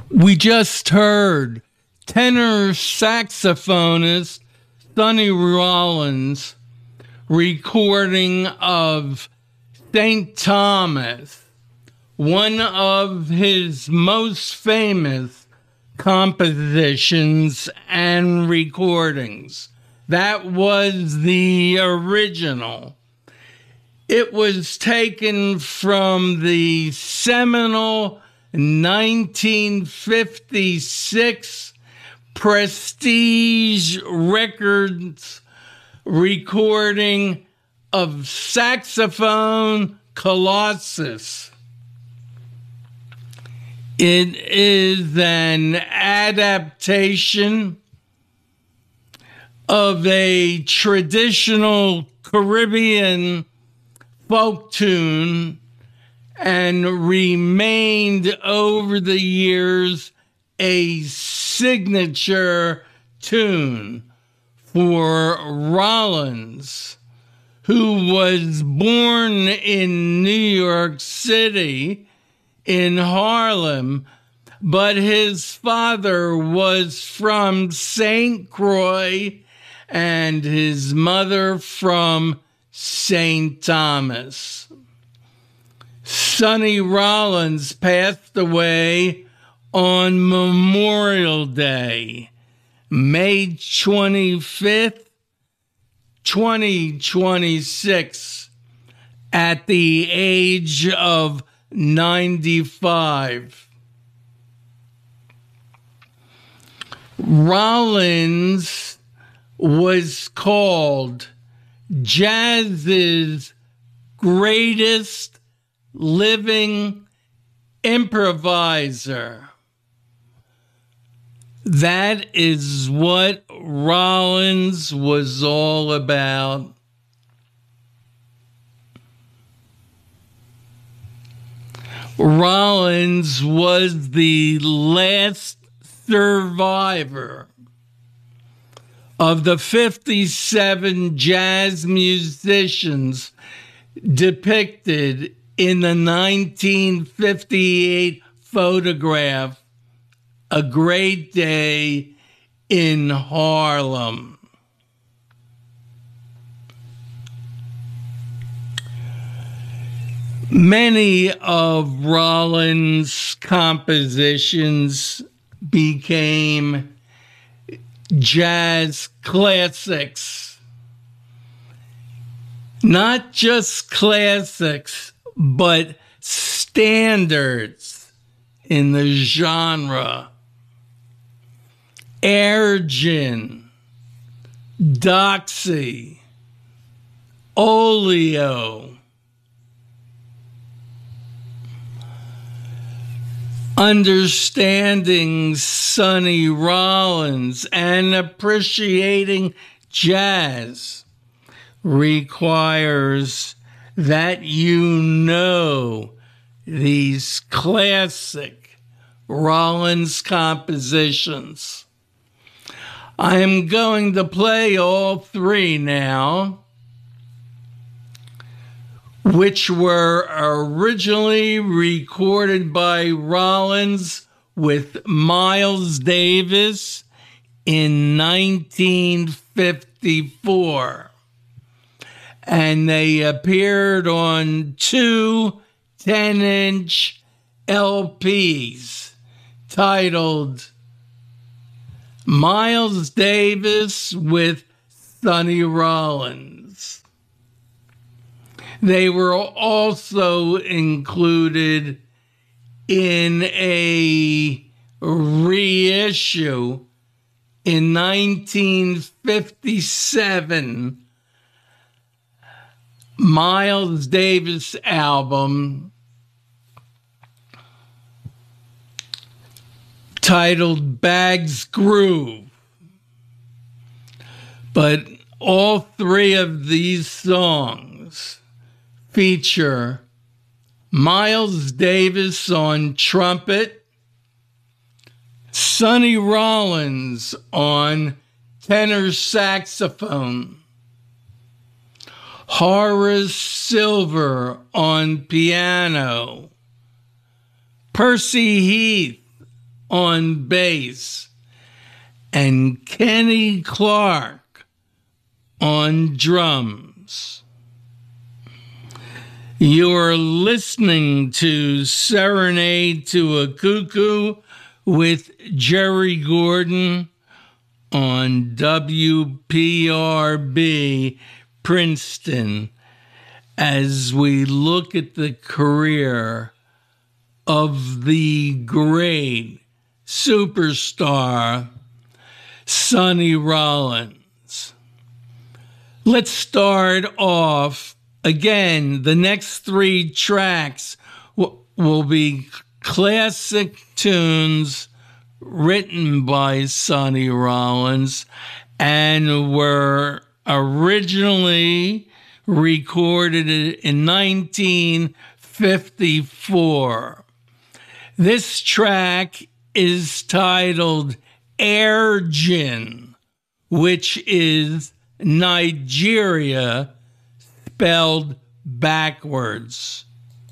We just heard tenor saxophonist Sonny Rollins recording of St. Thomas, one of his most famous compositions and recordings. That was the original. It was taken from the seminal 1956 Prestige Records recording of Saxophone Colossus. It is an adaptation of a traditional Caribbean folk tune and remained over the years a signature tune for Rollins, who was born in New York City in Harlem, but his father was from St. Croix and his mother from St. Thomas. Sonny Rollins passed away on Memorial Day, May 25th, 2026, at the age of 95. Rollins was called jazz's greatest living improviser. That is what Rollins was all about. Rollins was the last survivor of the 57 jazz musicians depicted in the 1958 photograph, A Great Day in Harlem. Many of Rollins' compositions became jazz classics. Not just classics, but standards in the genre. Air Gin, Doxy, Oleo, understanding Sonny Rollins and appreciating jazz requires that you know these classic Rollins compositions. I am going to play all three now, which were originally recorded by Rollins with Miles Davis in 1954. And they appeared on two 10-inch LPs titled Miles Davis with Sonny Rollins. They were also included in a reissue in 1957 Miles Davis album titled Bag's Groove. But all three of these songs feature Miles Davis on trumpet, Sonny Rollins on tenor saxophone, Horace Silver on piano, Percy Heath on bass, and Kenny Clark on drums. You're listening to Serenade to a Cuckoo with Jerry Gordon on WPRB Princeton, as we look at the career of the great superstar Sonny Rollins. Let's start off again. The next three tracks will be classic tunes written by Sonny Rollins and were originally recorded in 1954. This track is titled Air Gin, which is Nigeria spelled backwards.